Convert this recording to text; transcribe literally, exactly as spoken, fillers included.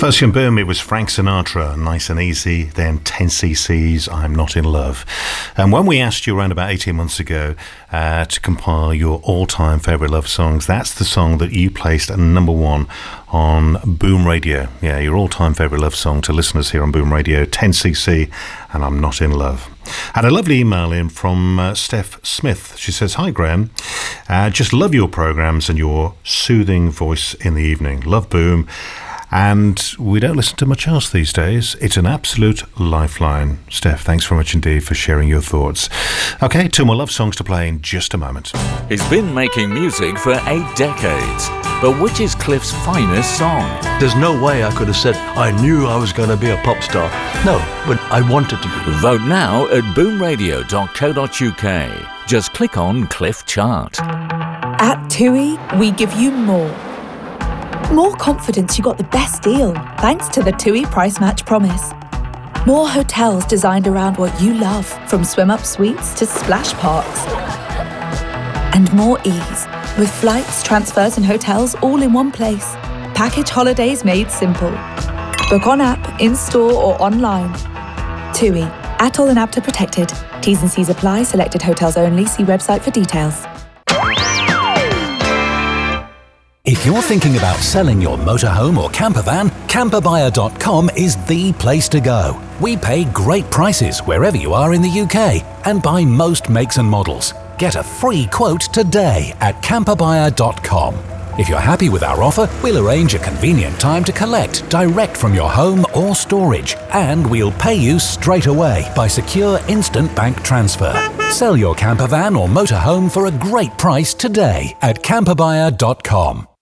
First in Boom, it was Frank Sinatra, Nice and Easy, then ten C C's, I'm Not in Love. And when we asked you around about eighteen months ago uh, to compile your all-time favourite love songs, that's the song that you placed at number one on Boom Radio. Yeah, your all-time favourite love song to listeners here on Boom Radio, ten C C, and I'm Not in Love. Had a lovely email in from uh, Steph Smith. She says, hi Graham, uh, just love your programmes and your soothing voice in the evening. Love Boom. And we don't listen to much else these days. It's an absolute lifeline. Steph, thanks very much indeed for sharing your thoughts. Okay, two more love songs to play in just a moment. He's been making music for eight decades. But which is Cliff's finest song? There's no way I could have said I knew I was going to be a pop star. No, but I wanted to be. Vote now at boom radio dot co dot uk. Just click on Cliff Chart. At TUI, we give you more. More confidence you got the best deal, thanks to the TUI Price Match Promise. More hotels designed around what you love, from swim-up suites to splash parks. And more ease, with flights, transfers and hotels all in one place. Package holidays made simple. Book on app, in-store or online. TUI, Atoll and APTA protected. T's and C's apply, selected hotels only. See website for details. If you're thinking about selling your motorhome or camper van, camper buyer dot com is the place to go. We pay great prices wherever you are in the U K and buy most makes and models. Get a free quote today at camper buyer dot com. If you're happy with our offer, we'll arrange a convenient time to collect direct from your home or storage, and we'll pay you straight away by secure instant bank transfer. Sell your camper van or motorhome for a great price today at camper buyer dot com.